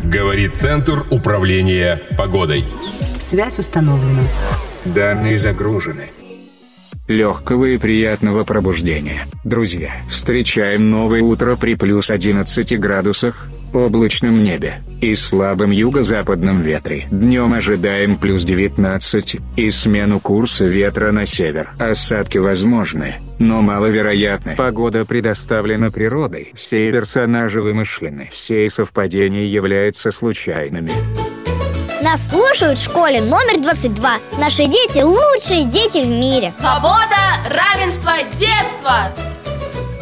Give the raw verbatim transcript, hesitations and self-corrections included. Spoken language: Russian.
Говорит Центр управления погодой. Связь установлена. Данные загружены. Легкого и приятного пробуждения, друзья. Встречаем новое утро при плюс одиннадцати градусах, облачном небе и слабом юго-западном ветре. Днем ожидаем плюс девятнадцать и смену курса ветра на север. Осадки возможны, но маловероятны. Погода предоставлена природой. Все персонажи вымышлены. Все совпадения являются случайными. Нас слушают в школе номер двадцать два. Наши дети – лучшие дети в мире. Свобода, равенство, детство.